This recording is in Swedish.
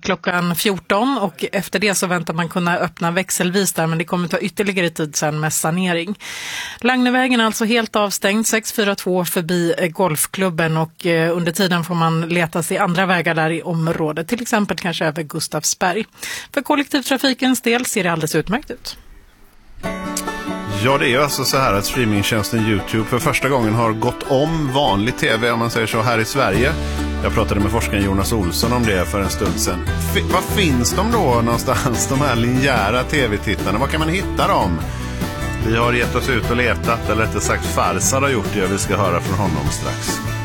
klockan 14 och efter det så väntar man kunna öppna växelvis där, men det kommer ta ytterligare tid sen med sanering. Lagnevägen är alltså helt avstängd 642 förbi golfklubben och under tiden får man leta sig andra vägar där i området, till exempel kanske över Gustavsberg. För kollektivtrafikens del ser det alldeles utmärkt ut. Ja, det är ju alltså så här att streamingtjänsten YouTube för första gången har gått om vanlig tv, om man säger så, här i Sverige. Jag pratade med forskaren Jonas Olsson om det för en stund sedan. Var finns de då någonstans, de här linjära tv-tittarna? Var kan man hitta dem? Vi har gett oss ut och letat, eller rättare sagt Farsad har gjort det, och vi ska höra från honom strax.